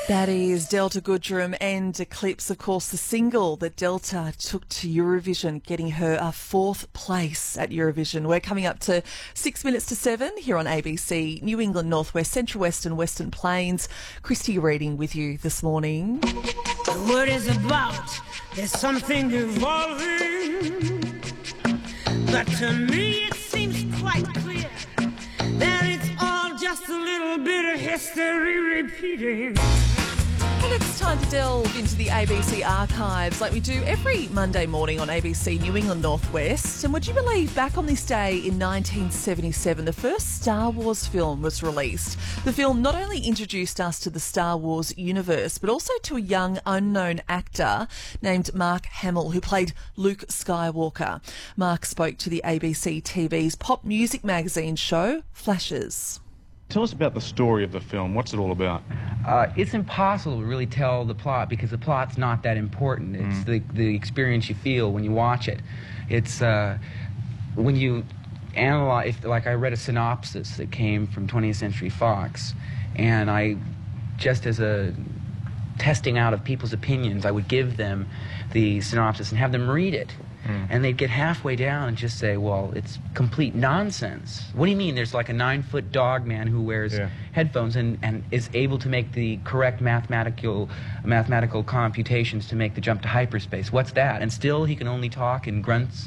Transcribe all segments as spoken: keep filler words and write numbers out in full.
That is Delta Goodrem and Eclipse, of course, the single that Delta took to Eurovision, getting her a fourth place at Eurovision. We're coming up to six minutes to seven here on A B C, New England, Northwest, Central West and Western Plains. Christy reading with you this morning. The word is about, there's something evolving, but to me it seems quite clear that it's all just a little bit of history repeating. And it's time to delve into the A B C archives like we do every Monday morning on A B C New England Northwest. And would you believe, back on this day in nineteen seventy-seven, the first Star Wars film was released. The film not only introduced us to the Star Wars universe, but also to a young unknown actor named Mark Hamill, who played Luke Skywalker. Mark spoke to the A B C T V's pop music magazine show, Flashes. Tell us about the story of the film. What's it all about? Uh, it's impossible to really tell the plot because the plot's not that important. It's mm. the, the experience you feel when you watch it. It's uh, when you analyze, if, like I read a synopsis that came from twentieth Century Fox, and I, just as a testing out of people's opinions, I would give them the synopsis and have them read it. Mm. And they'd get halfway down and just say, well, it's complete nonsense. What do you mean there's like a nine-foot dog man who wears yeah. headphones and, and is able to make the correct mathematical mathematical computations to make the jump to hyperspace? What's that? And still he can only talk in grunts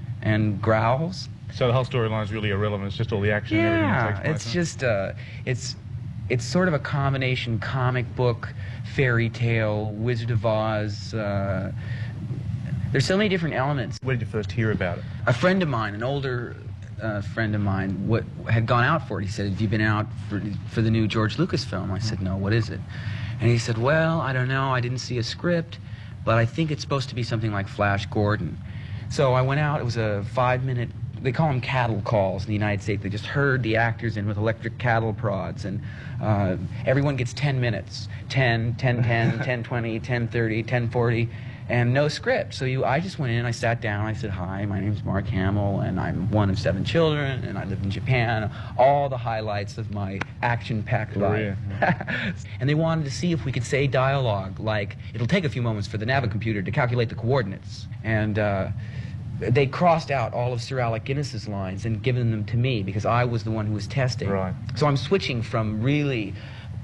and growls? So the whole storyline is really irrelevant. It's just all the action and everything that takes Yeah, place, it's huh? just, uh, it's, it's sort of a combination comic book, fairy tale, Wizard of Oz, uh, there's so many different elements. Where did you first hear about it? A friend of mine, an older uh, friend of mine, what, had gone out for it. He said, have you been out for, for the new George Lucas film? I said, no, what is it? And he said, well, I don't know, I didn't see a script, but I think it's supposed to be something like Flash Gordon. So I went out, it was a five-minute, they call them cattle calls in the United States. They just herd the actors in with electric cattle prods, and uh, everyone gets ten minutes, ten, ten ten, ten twenty, ten thirty, ten forty. And no script. So you, I just went in, I sat down, I said, hi, my name's Mark Hamill, and I'm one of seven children, and I live in Japan. All the highlights of my action-packed life. Yeah. And they wanted to see if we could say dialogue, like, it'll take a few moments for the Navicomputer to calculate the coordinates. And uh, they crossed out all of Sir Alec Guinness's lines and given them to me, because I was the one who was testing. Right. So I'm switching from really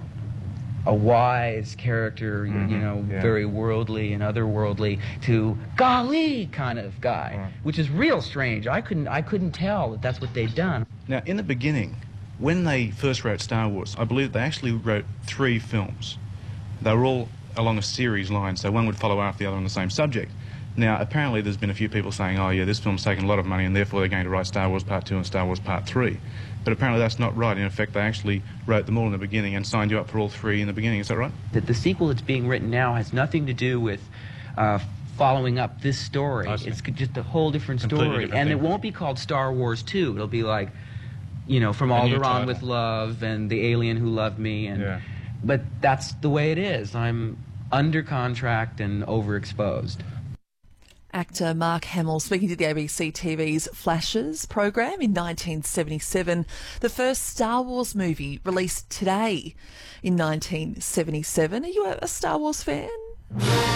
a wise character, mm-hmm. you know, yeah. very worldly and otherworldly, to golly kind of guy, right. which is real strange. I couldn't, I couldn't tell that that's what they'd done. Now, in the beginning, when they first wrote Star Wars, I believe they actually wrote three films. They were all along a series line, so one would follow after the other on the same subject. Now, apparently there's been a few people saying, oh yeah, this film's taken a lot of money and therefore they're going to write Star Wars Part two and Star Wars Part three. But apparently that's not right. In effect, they actually wrote them all in the beginning and signed you up for all three in the beginning. Is that right? That the sequel that's being written now has nothing to do with uh, following up this story. It's just a whole different Completely story. different and thing. It won't be called Star Wars two. It'll be like, you know, From Alderaan with Love and The Alien Who Loved Me. And, yeah. But that's the way it is. I'm under contract and overexposed. Actor Mark Hamill speaking to the A B C T V's Flashes program in nineteen seventy-seven. The first Star Wars movie released today in nineteen seventy-seven. Are you a Star Wars fan?